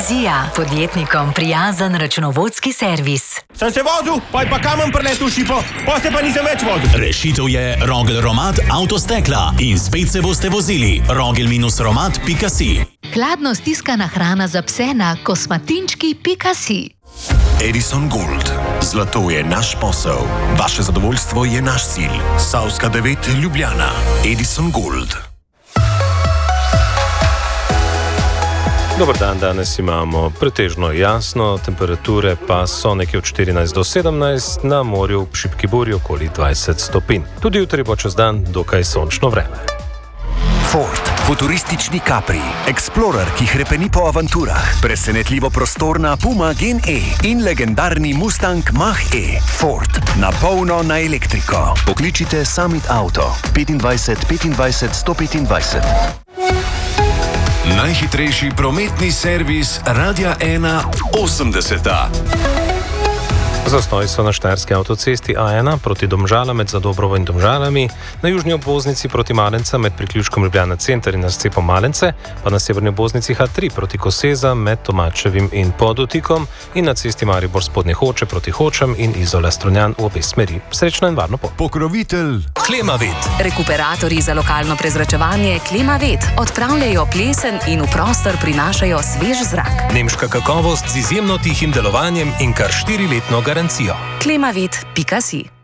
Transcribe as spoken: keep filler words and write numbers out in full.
Vizija, podjetnikom prijazen računovodski servis. Sem se vozil, pa je pa kamen preletel šipo, pa se pa nisem več vozil. Rešitev je Rogel Romat Avtostekla in spet se boste vozili. rogel romat pika si. Hladno stiskana hrana za pse na kosmatinčki pika si. Edison Gold. Zlato je naš posel. Vaše zadovoljstvo je naš cilj. Savska devet, Ljubljana. Edison Gold. Dobar dan, danes imamo pretežno jasno, temperature pa so nekje od štirinajst do sedemnajst, na morju v šibki burji okoli dvajset stopinj. Tudi jutri bo čez dan dokaj sončno vreme. Ford, futuristični Capri, Explorer, ki hrepeni po avanturah, presenetljivo prostorna Puma Gen E in legendarni Mustang Mach-E. Ford, na polno na elektriko. Pokličite Summit Auto petindvajset petindvajset sto petindvajset. Najhitrejši prometni servis Radia ena osemdeseta. Zastoj so na štajerski avtocesti A ena proti Domžalam med Zadobrovo in Domžalami, na južni obvoznici proti Malencem med priključkom Ljubljana center in razcepom Malence, pa na severni obvoznici H tri proti Koseza med Tomačevim in Podutikom in na cesti Maribor spodnje Hoče proti Hočem in Izola Strunjan v obe smeri. Srečno in varno pot. Pokrovitelj Klimavet. Rekuperatorji za lokalno prezračevanje Klimavet odpravljajo plesen in v prostor prinašajo svež zrak. Nemška kakovost z izjemno tihim delovanjem in kar štiriletno garancijo. klimavet pika si